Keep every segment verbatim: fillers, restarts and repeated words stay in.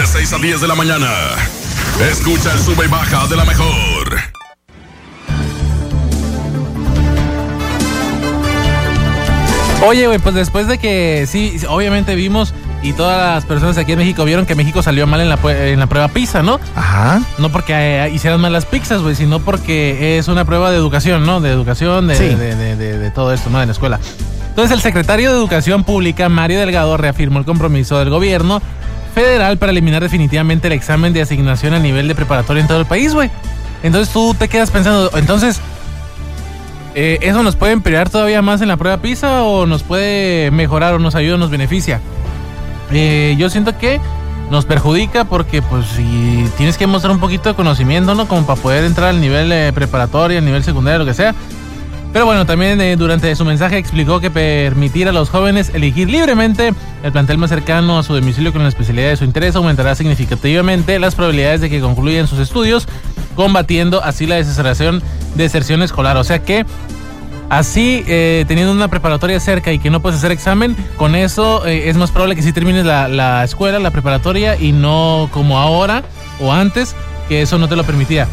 De seis a diez de la mañana. Escucha el sube y baja de la mejor. Oye, güey, pues después de que sí, obviamente vimos y todas las personas aquí en México vieron que México salió mal en la, en la prueba PISA, ¿no? Ajá. No porque eh, hicieran mal las pizzas, güey, sino porque es una prueba de educación, ¿no? De educación, de, sí. de, de, de, de, de todo esto, ¿no? De la escuela. Entonces, el secretario de Educación Pública, Mario Delgado, reafirmó el compromiso del gobierno federal para eliminar definitivamente el examen de asignación a nivel de preparatoria en todo el país, güey. Entonces, tú te quedas pensando, entonces... Eh, ¿eso nos puede empeorar todavía más en la prueba PISA o nos puede mejorar o nos ayuda o nos beneficia? Eh, yo siento que nos perjudica porque pues si tienes que mostrar un poquito de conocimiento, ¿no? Como para poder entrar al nivel eh, preparatoria, al nivel secundario, lo que sea. Pero bueno, también eh, durante su mensaje explicó que permitir a los jóvenes elegir libremente el plantel más cercano a su domicilio con la especialidad de su interés aumentará significativamente las probabilidades de que concluyan sus estudios, combatiendo así la deserción, deserción escolar. O sea que así, eh, teniendo una preparatoria cerca y que no puedes hacer examen, con eso eh, es más probable que sí termines la, la escuela, la preparatoria, y no como ahora o antes, que eso no te lo permitía.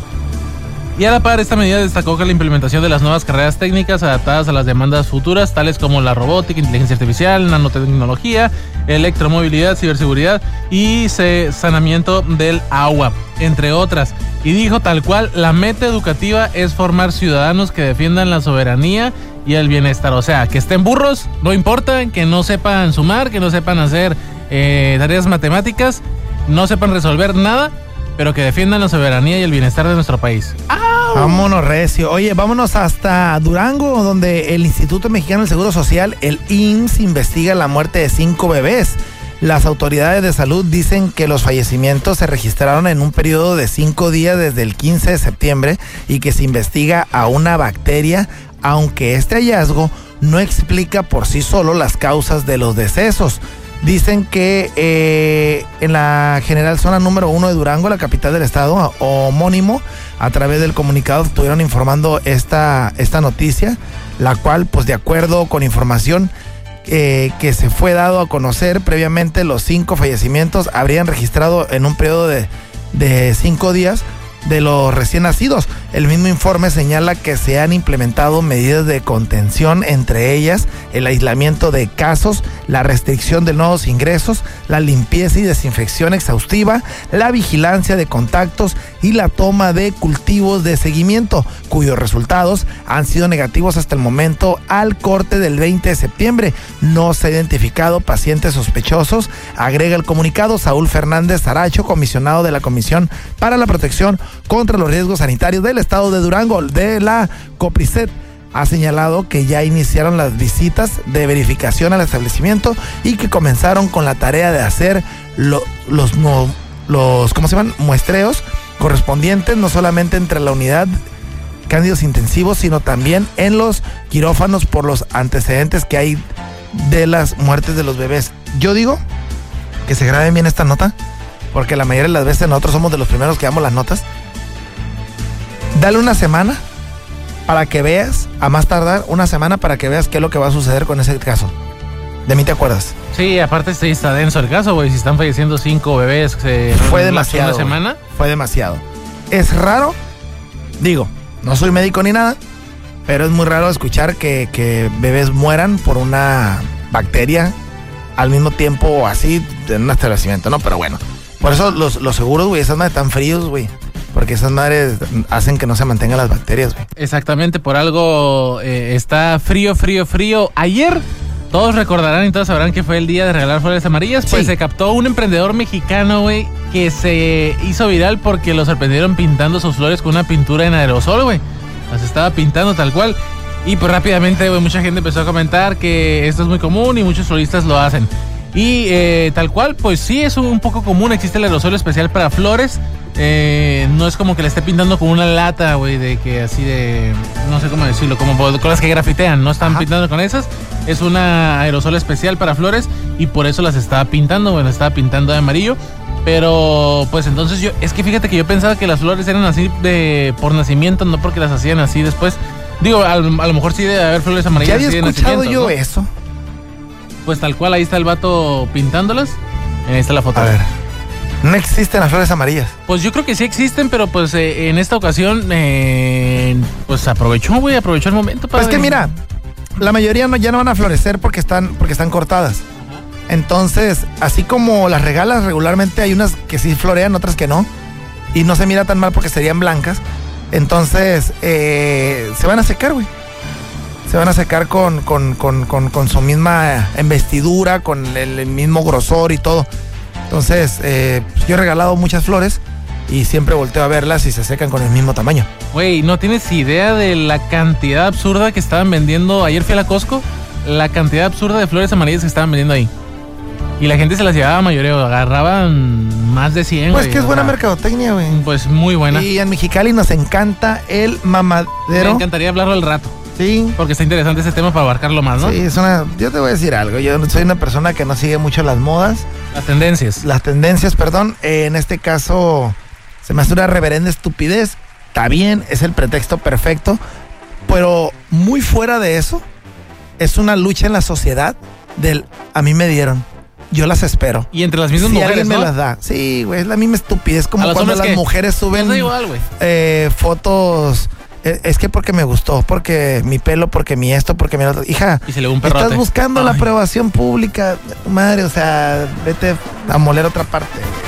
Y a la par, esta medida destacó que la implementación de las nuevas carreras técnicas adaptadas a las demandas futuras, tales como la robótica, inteligencia artificial, nanotecnología, electromovilidad, ciberseguridad y saneamiento del agua, entre otras. Y dijo tal cual, la meta educativa es formar ciudadanos que defiendan la soberanía y el bienestar. O sea, que estén burros, no importa, que no sepan sumar, que no sepan hacer eh, tareas matemáticas, no sepan resolver nada, pero que defiendan la soberanía y el bienestar de nuestro país. ¡Au! Vámonos, recio. Oye, vámonos hasta Durango, donde el Instituto Mexicano del Seguro Social, el I M S S, investiga la muerte de cinco bebés. Las autoridades de salud dicen que los fallecimientos se registraron en un periodo de cinco días desde el quince de septiembre y que se investiga a una bacteria, aunque este hallazgo no explica por sí solo las causas de los decesos. Dicen que eh, en la General Zona número uno de Durango, la capital del estado, homónimo, a través del comunicado estuvieron informando esta, esta noticia, la cual, pues de acuerdo con información eh, que se fue dado a conocer previamente, los cinco fallecimientos habrían registrado en un periodo de, de cinco días de los recién nacidos. El mismo informe señala que se han implementado medidas de contención, entre ellas el aislamiento de casos, la restricción de nuevos ingresos, la limpieza y desinfección exhaustiva, la vigilancia de contactos y la toma de cultivos de seguimiento, cuyos resultados han sido negativos hasta el momento. Al corte del veinte de septiembre no se ha identificado pacientes sospechosos, agrega el comunicado. Saúl Fernández Saracho, comisionado de la Comisión para la Protección contra los Riesgos Sanitarios del estado de Durango, de la COPRISET, ha señalado que ya iniciaron las visitas de verificación al establecimiento y que comenzaron con la tarea de hacer lo, los, no, los ¿cómo se llaman? muestreos correspondientes, no solamente entre la unidad cándidos intensivos, sino también en los quirófanos por los antecedentes que hay de las muertes de los bebés. Yo digo que se graben bien esta nota, porque la mayoría de las veces nosotros somos de los primeros que damos las notas. Dale una semana para que veas, a más tardar una semana para que veas qué es lo que va a suceder con ese caso. ¿De mí te acuerdas? Sí, aparte sí está denso el caso, güey. Si están falleciendo cinco bebés, eh, fue demasiado. ¿Una semana? Fue demasiado. Es raro, digo, no soy médico ni nada, pero es muy raro escuchar que, que bebés mueran por una bacteria al mismo tiempo así en un establecimiento, ¿no? Pero bueno, por eso los, los seguros, güey, esas madres tan fríos, güey. Porque esas madres hacen que no se mantengan las bacterias, güey. Exactamente, por algo eh, está frío, frío, frío. Ayer, todos recordarán y todos sabrán que fue el día de regalar flores amarillas. Pues sí, se captó un emprendedor mexicano, güey, que se hizo viral porque lo sorprendieron pintando sus flores con una pintura en aerosol, güey. Las estaba pintando tal cual. Y pues rápidamente, güey, mucha gente empezó a comentar que esto es muy común y muchos floristas lo hacen. Y eh, tal cual, pues sí, es un poco común. Existe el aerosol especial para flores. Eh, no es como que le esté pintando con una lata, güey, de que así de... No sé cómo decirlo, como con las que grafitean. No están Ajá. pintando con esas. Es una aerosol especial para flores y por eso las estaba pintando, güey. Las estaba pintando de amarillo. Pero, pues entonces yo... Es que fíjate que yo pensaba que las flores eran así de por nacimiento, no porque las hacían así después. Digo, a, a lo mejor sí debe haber flores amarillas. Ya había así escuchado de yo ¿no? eso. Pues tal cual, ahí está el vato pintándolas. Ahí está la foto. A ver. No existen las flores amarillas. Pues yo creo que sí existen, pero pues eh, en esta ocasión, eh, pues aprovechó, güey, aprovechó el momento para... Pues que mira, la mayoría no, ya no van a florecer porque están, porque están cortadas. Entonces, así como las regalas regularmente, hay unas que sí florean, otras que no. Y no se mira tan mal porque serían blancas. Entonces, eh, se van a secar, güey. Se van a secar con, con, con, con, con su misma embestidura, con el, el mismo grosor y todo. Entonces, eh, yo he regalado muchas flores y siempre volteo a verlas y se secan con el mismo tamaño. Güey, ¿no tienes idea de la cantidad absurda que estaban vendiendo? Ayer fui a la Costco, la cantidad absurda de flores amarillas que estaban vendiendo ahí. Y la gente se las llevaba a mayoreo, agarraban más de cien. Pues güey, que es buena sea, mercadotecnia, güey. Pues muy buena. Y en Mexicali nos encanta el mamadero. Me encantaría hablarlo al rato. Sí. Porque está interesante ese tema para abarcarlo más, ¿no? Sí, es una... Yo te voy a decir algo. Yo soy una persona que no sigue mucho las modas. Las tendencias. Las tendencias, perdón. Eh, en este caso, se me hace una reverenda estupidez. Está bien, es el pretexto perfecto. Pero muy fuera de eso, es una lucha en la sociedad del a mí me dieron. Yo las espero. Y entre las mismas si mujeres, alguien ¿no? me las da. Sí, güey, es la misma estupidez. Como ¿A los cuando hombres las qué? mujeres suben Nos da igual, güey. eh, fotos. eh, Es que porque me gustó, porque mi pelo, porque mi esto, porque mi otro. Hija, Y se le ve un perrote. estás buscando la Ay. aprobación pública. Madre, o sea, vete a moler otra parte.